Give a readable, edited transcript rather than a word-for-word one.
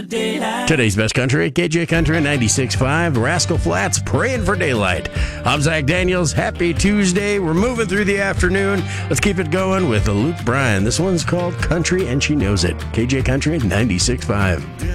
for daylight. Today's best country, KJ Country 96.5, Rascal Flatts, Praying for Daylight. I'm Zach Daniels. Happy Tuesday. We're moving through the afternoon. Let's keep it going with Luke Bryan. This one's called Country and She Knows It. KJ Country 96.5.